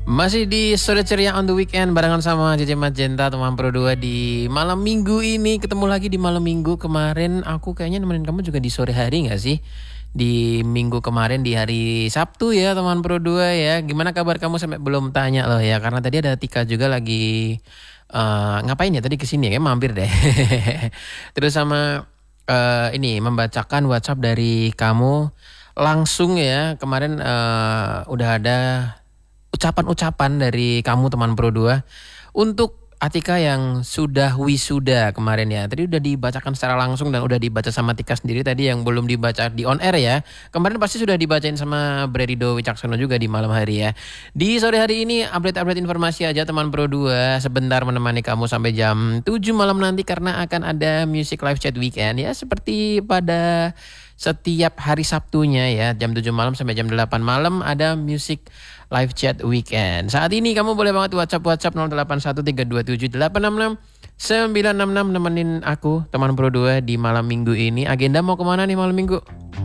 Masih di Sore Ceria on the Weekend barengan sama JJ Magenta teman Pro 2 di malam minggu ini. Ketemu lagi di malam minggu. Kemarin aku kayaknya nemenin kamu juga di sore hari gak sih? Di minggu kemarin di hari Sabtu ya teman Pro 2 ya. Gimana kabar kamu sampai belum tanya loh ya. Karena tadi ada Tika juga lagi ngapain ya tadi kesini ya, kayak mampir deh. Terus sama ini membacakan WhatsApp dari kamu langsung ya. Kemarin udah ada ucapan-ucapan dari kamu teman Pro 2 untuk Atika yang sudah wisuda kemarin ya. Tadi udah dibacakan secara langsung dan udah dibaca sama Tika sendiri tadi, yang belum dibaca di on air ya. Kemarin pasti sudah dibacain sama Bredido Wicaksono juga di malam hari ya. Di sore hari ini update-update informasi aja teman Pro 2 sebentar menemani kamu sampai jam 7 malam nanti, karena akan ada Music Live Chat Weekend ya, seperti pada setiap hari Sabtunya ya, jam 7 malam sampai jam 8 malam ada Music Live Chat Weekend. Saat ini kamu boleh banget WhatsApp 081327866966 nemenin aku teman Pro 2 di malam minggu ini. Agenda mau kemana nih malam minggu?